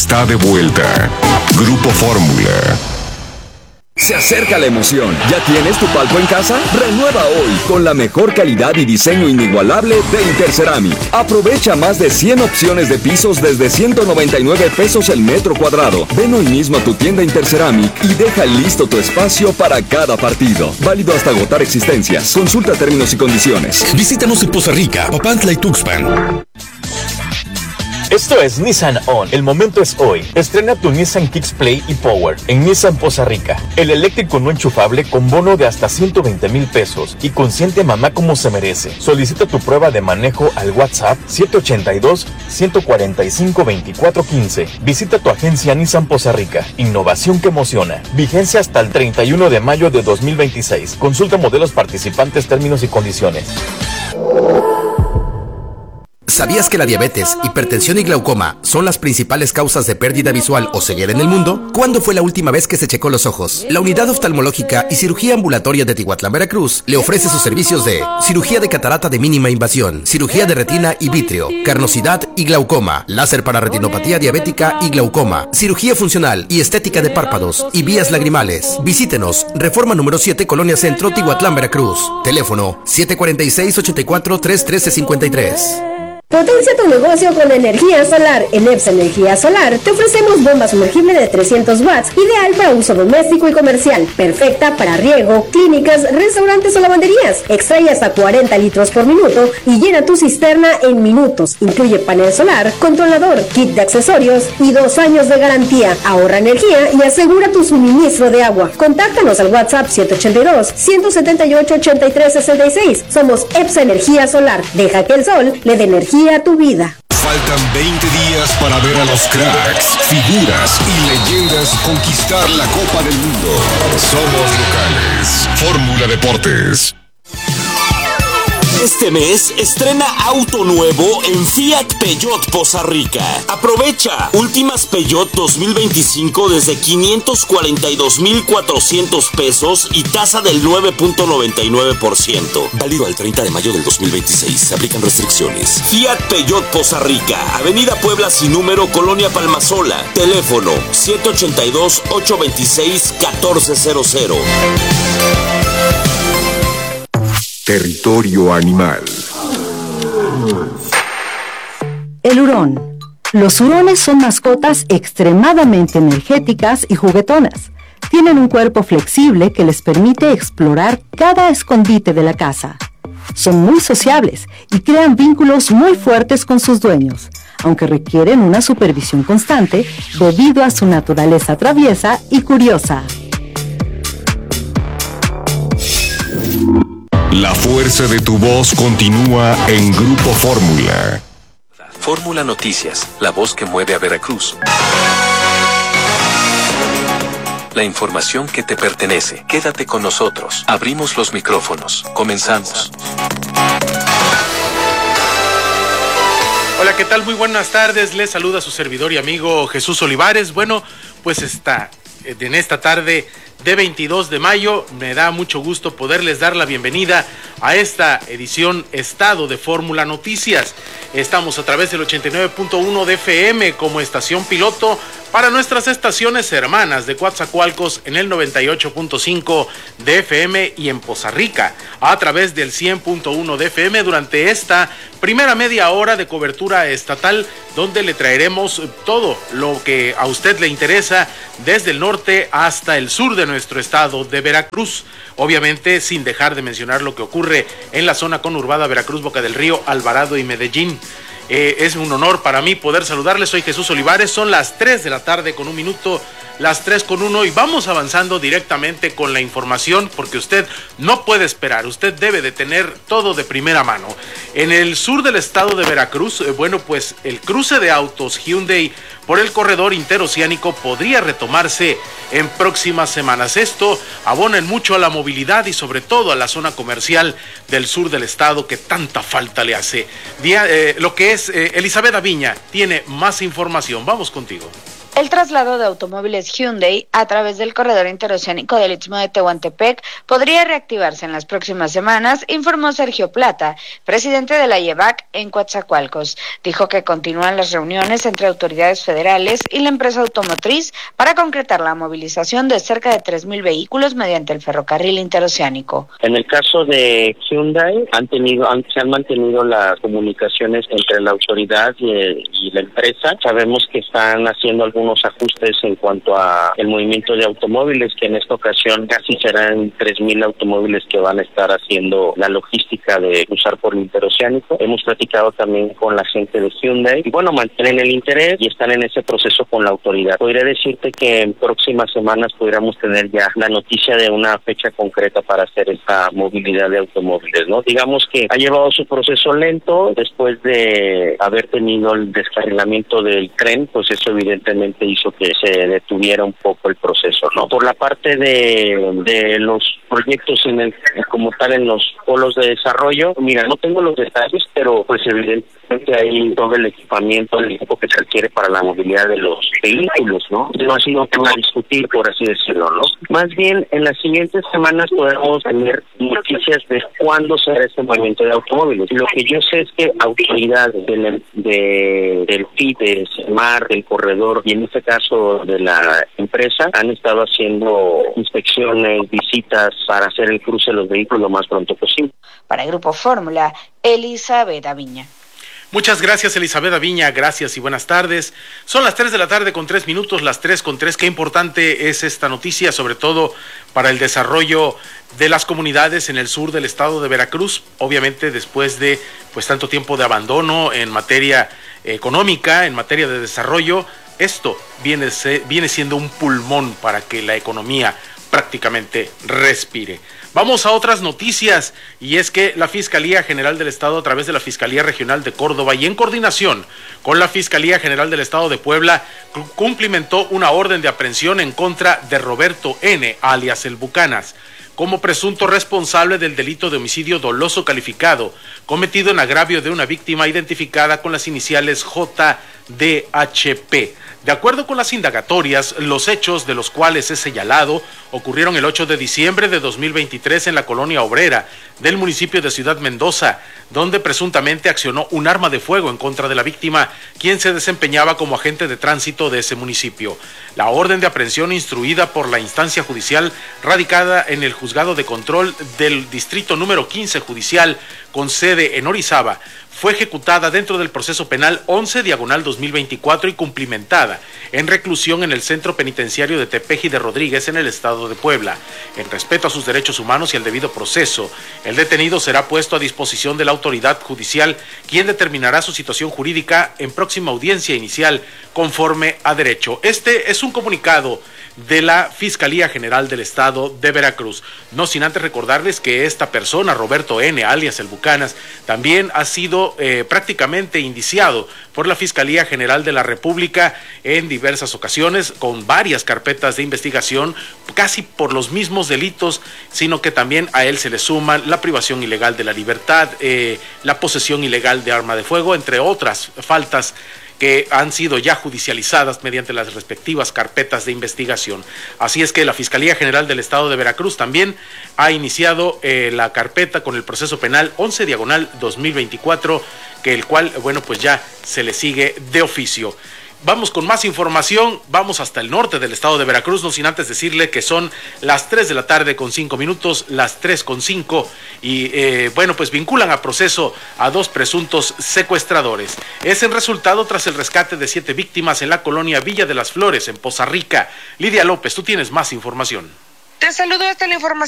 está de vuelta. Grupo Fórmula. Se acerca la emoción. ¿Ya tienes tu palco en casa? Renueva hoy con la mejor calidad y diseño inigualable de Interceramic. Aprovecha más de 100 opciones de pisos desde 199 pesos el metro cuadrado. Ven hoy mismo a tu tienda Interceramic y deja listo tu espacio para cada partido. Válido hasta agotar existencias. Consulta términos y condiciones. Visítanos en Poza Rica, Papantla y Tuxpan. Esto es Nissan On. El momento es hoy. Estrena tu Nissan Kicks Play y Power en Nissan Poza Rica. El eléctrico no enchufable con bono de hasta 120,000 pesos y consiente a mamá como se merece. Solicita tu prueba de manejo al WhatsApp 782-145-2415. Visita tu agencia Nissan Poza Rica. Innovación que emociona. Vigencia hasta el 31 de mayo de 2026. Consulta modelos participantes, términos y condiciones. ¿Sabías que la diabetes, hipertensión y glaucoma son las principales causas de pérdida visual o ceguera en el mundo? ¿Cuándo fue la última vez que se checó los ojos? La Unidad Oftalmológica y Cirugía Ambulatoria de Tihuatlán, Veracruz, le ofrece sus servicios de cirugía de catarata de mínima invasión, cirugía de retina y vítreo, carnosidad y glaucoma, láser para retinopatía diabética y glaucoma, cirugía funcional y estética de párpados y vías lagrimales. Visítenos, Reforma número 7, Colonia Centro, Tihuatlán, Veracruz. Teléfono 746-84-313-53. Potencia tu negocio con energía solar. En EPSA Energía Solar te ofrecemos bomba sumergible de 300 watts, ideal para uso doméstico y comercial, perfecta para riego, clínicas, restaurantes o lavanderías. Extrae hasta 40 litros por minuto y llena tu cisterna en minutos. Incluye panel solar, controlador, kit de accesorios y 2 años de garantía. Ahorra energía y asegura tu suministro de agua. Contáctanos al WhatsApp 782-178-8366. Somos EPSA Energía Solar. Deja que el sol le dé energía a tu vida. Faltan 20 días para ver a los cracks, figuras y leyendas conquistar la Copa del Mundo. Somos locales. Fórmula Deportes. Este mes estrena auto nuevo en Fiat Peugeot Poza Rica. Aprovecha últimas Peugeot 2025 desde 542,400 pesos y tasa del 9.99%. Válido al 30 de mayo del 2026. Se aplican restricciones. Fiat Peugeot Poza Rica, Avenida Puebla sin número, Colonia Palmasola. Teléfono 782-826-1400. Territorio animal. El hurón. Los hurones son mascotas extremadamente energéticas y juguetonas. Tienen un cuerpo flexible que les permite explorar cada escondite de la casa. Son muy sociables y crean vínculos muy fuertes con sus dueños, aunque requieren una supervisión constante debido a su naturaleza traviesa y curiosa. La fuerza de tu voz continúa en Grupo Fórmula. Fórmula Noticias, la voz que mueve a Veracruz. La información que te pertenece. Quédate con nosotros. Abrimos los micrófonos. Comenzamos. Hola, ¿qué tal? Muy buenas tardes. Les saluda su servidor y amigo Jesús Olivares. Bueno, pues en esta tarde de 22 de mayo, me da mucho gusto poderles dar la bienvenida a esta edición Estado de Fórmula Noticias. Estamos a través del 89.1 de FM como estación piloto para nuestras estaciones hermanas de Coatzacoalcos en el 98.5 de FM y en Poza Rica a través del 100.1 de FM durante esta primera media hora de cobertura estatal, donde le traeremos todo lo que a usted le interesa desde el norte hasta el sur de nuestro estado de Veracruz. Obviamente sin dejar de mencionar lo que ocurre en la zona conurbada Veracruz, Boca del Río, Alvarado y Medellín. Es un honor para mí poder saludarles. Soy Jesús Olivares, son las 3 de la tarde con un minuto, las 3 con 1, y vamos avanzando directamente con la información porque usted no puede esperar, usted debe de tener todo de primera mano. En el sur del estado de Veracruz, bueno, pues el cruce de autos Hyundai por el corredor interoceánico podría retomarse en próximas semanas. Esto abona en mucho a la movilidad y sobre todo a la zona comercial del sur del estado que tanta falta le hace. Lo que es Elizabeth Aviña tiene más información. Vamos contigo. El traslado de automóviles Hyundai a través del corredor interoceánico del Istmo de Tehuantepec podría reactivarse en las próximas semanas, informó Sergio Plata, presidente de la IEVAC en Coatzacoalcos. Dijo que continúan las reuniones entre autoridades federales y la empresa automotriz para concretar la movilización de cerca de 3,000 vehículos mediante el ferrocarril interoceánico. En el caso de Hyundai, se han mantenido las comunicaciones entre la autoridad y la empresa. Sabemos que están haciendo algunos ajustes en cuanto a el movimiento de automóviles, que en esta ocasión casi serán 3,000 automóviles que van a estar haciendo la logística de cruzar por el interoceánico. Hemos platicado también con la gente de Hyundai y bueno, mantienen el interés y están en ese proceso con la autoridad. Podría decirte que en próximas semanas podríamos tener ya la noticia de una fecha concreta para hacer esta movilidad de automóviles, ¿no? Digamos que ha llevado su proceso lento después de haber tenido el descarrilamiento del tren, pues eso evidentemente hizo que se detuviera un poco el proceso, ¿no? Por la parte de los proyectos como tal en los polos de desarrollo, mira, no tengo los detalles, pero pues evidentemente hay todo el equipo que se requiere para la movilidad de los vehículos, ¿no? No ha sido un tema a discutir, por así decirlo, ¿no? Más bien, en las siguientes semanas podemos tener noticias de cuándo será este movimiento de automóviles. Lo que yo sé es que autoridades del FIT, del CEMAR, del corredor y en este caso de la empresa han estado haciendo inspecciones, visitas para hacer el cruce de los vehículos lo más pronto posible. Para el Grupo Fórmula, Elizabeth Aviña. Muchas gracias, Elizabeth Aviña, gracias y buenas tardes. Son las 3 de la tarde con 3 minutos, las 3:03. Qué importante es esta noticia, sobre todo para el desarrollo de las comunidades en el sur del estado de Veracruz, obviamente después de pues tanto tiempo de abandono en materia económica, en materia de desarrollo. Esto viene siendo un pulmón para que la economía prácticamente respire. Vamos a otras noticias, y es que la Fiscalía General del Estado, a través de la Fiscalía Regional de Córdoba y en coordinación con la Fiscalía General del Estado de Puebla, cumplimentó una orden de aprehensión en contra de Roberto N., alias El Bucanas, como presunto responsable del delito de homicidio doloso calificado, cometido en agravio de una víctima identificada con las iniciales JDHP. De acuerdo con las indagatorias, los hechos de los cuales es señalado ocurrieron el 8 de diciembre de 2023 en la colonia obrera del municipio de Ciudad Mendoza, donde presuntamente accionó un arma de fuego en contra de la víctima, quien se desempeñaba como agente de tránsito de ese municipio. La orden de aprehensión instruida por la instancia judicial radicada en el juzgado de control del distrito número 15 judicial con sede en Orizaba fue ejecutada dentro del proceso penal 11/2024 y cumplimentada en reclusión en el Centro Penitenciario de Tepeji de Rodríguez en el estado de Puebla. En respeto a sus derechos humanos y al debido proceso, el detenido será puesto a disposición de la autoridad judicial, quien determinará su situación jurídica en próxima audiencia inicial conforme a derecho. Este es un comunicado de la Fiscalía General del Estado de Veracruz. No sin antes recordarles que esta persona, Roberto N., alias El Bucanas, también ha sido prácticamente indiciado por la Fiscalía General de la República en diversas ocasiones, con varias carpetas de investigación, casi por los mismos delitos, sino que también a él se le suman la privación ilegal de la libertad, la posesión ilegal de arma de fuego, entre otras faltas que han sido ya judicializadas mediante las respectivas carpetas de investigación. Así es que la Fiscalía General del Estado de Veracruz también ha iniciado la carpeta con el proceso penal 11/2024, que el cual, bueno, pues ya se le sigue de oficio. Vamos con más información, vamos hasta el norte del estado de Veracruz, no sin antes decirle que son las 3 de la tarde con 5 minutos, las 3:05, y bueno, pues vinculan a proceso a 2 presuntos secuestradores. Es el resultado tras el rescate de 7 víctimas en la colonia Villa de las Flores, en Poza Rica. Lidia López, tú tienes más información. Te saludo, esta la información